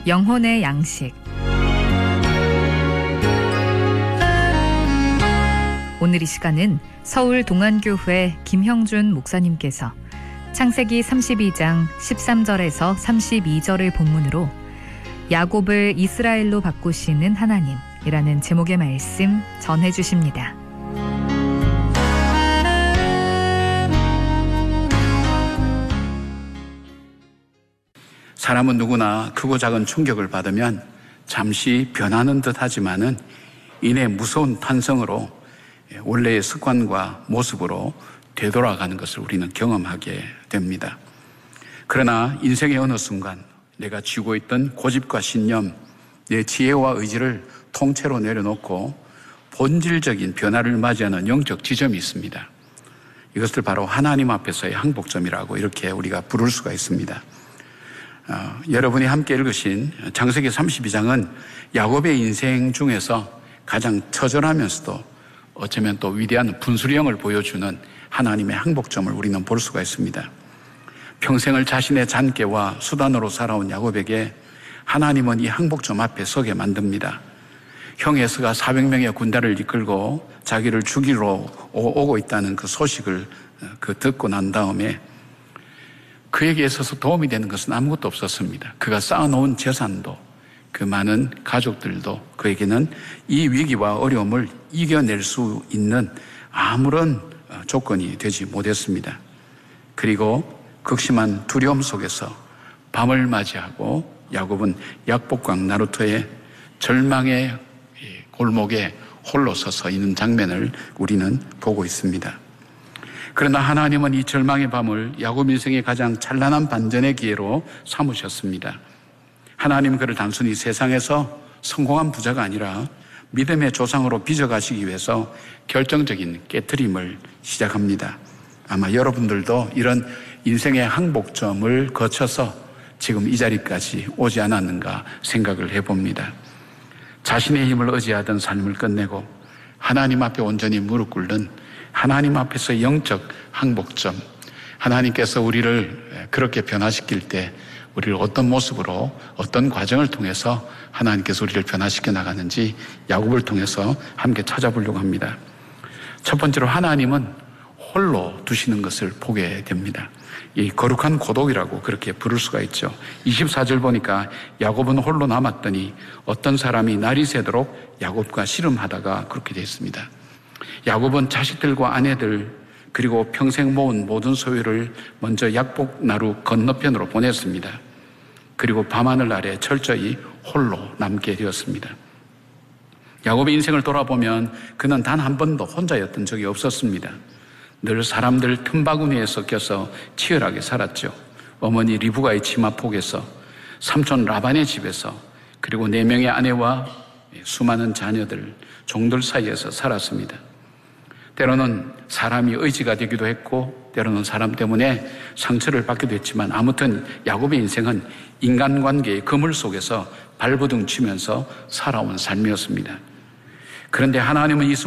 영혼의 양식. 오늘 이 시간은 서울 동안교회 김형준 목사님께서 창세기 32장 13절에서 32절을 본문으로 야곱을 이스라엘로 바꾸시는 하나님이라는 제목의 말씀 전해 주십니다. 사람은 누구나 크고 작은 충격을 받으면 잠시 변하는 듯 하지만은 이내 무서운 탄성으로 원래의 습관과 모습으로 되돌아가는 것을 우리는 경험하게 됩니다. 그러나 인생의 어느 순간 내가 쥐고 있던 고집과 신념, 내 지혜와 의지를 통째로 내려놓고 본질적인 변화를 맞이하는 영적 지점이 있습니다. 이것을 바로 하나님 앞에서의 항복점이라고 이렇게 우리가 부를 수가 있습니다. 여러분이 함께 읽으신 창세기 32장은 야곱의 인생 중에서 가장 처절하면서도 어쩌면 또 위대한 분수령을 보여주는 하나님의 항복점을 우리는 볼 수가 있습니다. 평생을 자신의 잔꾀와 수단으로 살아온 야곱에게 하나님은 이 항복점 앞에 서게 만듭니다. 형 에서가 400명의 군대를 이끌고 자기를 죽이러 오고 있다는 그 소식을 듣고 난 다음에 그에게 있어서 도움이 되는 것은 아무것도 없었습니다. 그가 쌓아놓은 재산도, 그 많은 가족들도 그에게는 이 위기와 어려움을 이겨낼 수 있는 아무런 조건이 되지 못했습니다. 그리고 극심한 두려움 속에서 밤을 맞이하고 야곱은 약복강 나루터의 절망의 골목에 홀로 서서 있는 장면을 우리는 보고 있습니다. 그러나 하나님은 이 절망의 밤을 야곱 인생의 가장 찬란한 반전의 기회로 삼으셨습니다. 하나님은 그를 단순히 세상에서 성공한 부자가 아니라 믿음의 조상으로 빚어가시기 위해서 결정적인 깨트림을 시작합니다. 아마 여러분들도 이런 인생의 항복점을 거쳐서 지금 이 자리까지 오지 않았는가 생각을 해봅니다. 자신의 힘을 의지하던 삶을 끝내고 하나님 앞에 온전히 무릎 꿇는 하나님 앞에서 영적 항복점, 하나님께서 우리를 그렇게 변화시킬 때 우리를 어떤 모습으로 어떤 과정을 통해서 하나님께서 우리를 변화시켜 나가는지 야곱을 통해서 함께 찾아보려고 합니다. 첫 번째로 하나님은 홀로 두시는 것을 보게 됩니다. 이 거룩한 고독이라고 그렇게 부를 수가 있죠. 24절 보니까 야곱은 홀로 남았더니 어떤 사람이 날이 새도록 야곱과 씨름하다가 그렇게 되어 있습니다. 야곱은 자식들과 아내들 그리고 평생 모은 모든 소유를 먼저 약복 나루 건너편으로 보냈습니다. 그리고 밤하늘 아래 철저히 홀로 남게 되었습니다. 야곱의 인생을 돌아보면 그는 단 한 번도 혼자였던 적이 없었습니다. 늘 사람들 틈바구니에 섞여서 치열하게 살았죠. 어머니 리브가의 치마폭에서, 삼촌 라반의 집에서, 그리고 4명의 아내와 수많은 자녀들, 종들 사이에서 살았습니다. 때로는 사람이 의지가 되기도 했고 때로는 사람 때문에 상처를 받기도 했지만 아무튼 야곱의 인생은 인간관계의 그물 속에서 발버둥 치면서 살아온 삶이었습니다. 그런데 하나님은 이